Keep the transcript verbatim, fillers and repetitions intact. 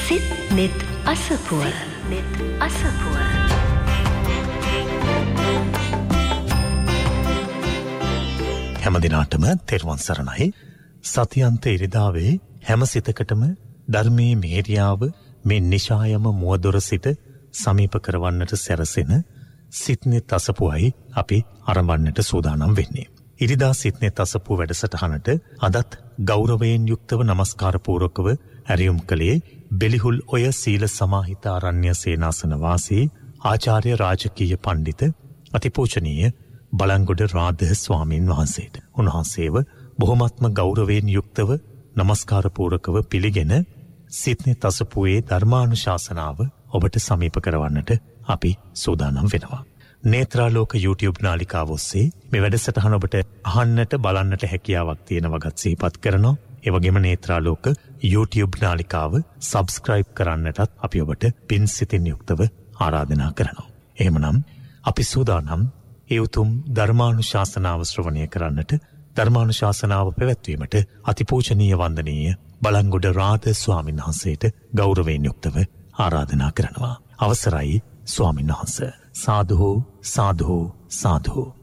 සිත් නිත් අසපුව නිත් අසපුව හැම දිනාටම තෙරුවන් සරණයි. සතියන්ත ඉරිදාවේ හැම සිතකටම ධර්මයේ මෙහෙරියාව මේ නිශායම මුවදොර සිට සමීප කරවන්නට සැරසෙන සිත්නෙත් අසපුවයි අපි ආරම්භන්නට සූදානම් වෙන්නේ. ඉරිදා සිත්නෙත් අසපුව වැඩසටහනට අදත් ගෞරවයෙන් යුක්තව නමස්කාර පූර්වකව ඇරියුම් කළේ බෙලිහුල් ඔය සීල සමාහිත ආරණ්‍ය සේනාසන වාසී ආචාර්ය රාජකීය පඬිත අතිපූජනීය බලංගොඩ රාධ ස්වාමීන් වහන්සේට. උන්වහන්සේව බොහොමත්ම ගෞරවයෙන් යුක්තව නමස්කාර පූර්වකව පිළිගෙන සිත්නෙත් අසපුවේ ධර්මානුශාසනාව ඔබට සමීප කරවන්නට අපි සූදානම් වෙනවා. නේත්‍රාලෝක YouTube නාලිකාව ඔස්සේ මේ වැඩසටහන ඔබට අහන්නට බලන්නට හැකියාවක් තියෙන වගත් සිහිපත් කරනවා. ඒ වගේම නේත්‍රාලෝක YouTube නාලිකාව subscribe කරන්නටත් අපි ඔබට පින් සිතින් යුක්තව ආරාධනා කරනවා. එහෙමනම් අපි සූදානම් ඒ උතුම් ධර්මානුශාසනාව ශ්‍රවණය කරන්නට, ධර්මානුශාසනාව පැවැත්වීමට අතිපූජනීය වන්දනීය බලංගොඩ රාධ ස්වාමීන් වහන්සේට ගෞරවයෙන් යුක්තව ආරාධනා කරනවා. අවසරයි ස්වාමීන් වහන්සේ. සාදු සාදු සාදු.